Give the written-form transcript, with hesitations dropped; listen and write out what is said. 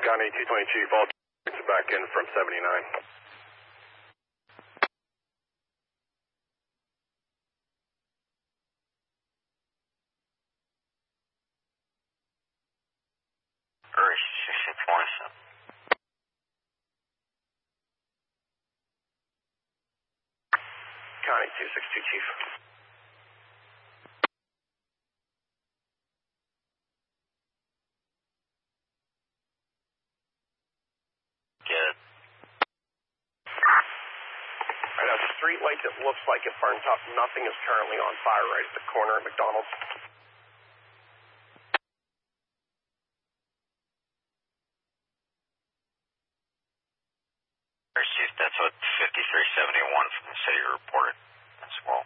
County 220 Chief, all back in from 79. County 262 Chief. Good. Right now, the street light that looks like it burns up. Nothing is currently on fire right at the corner of McDonald's. Chief, that's what 5371 from the city reported.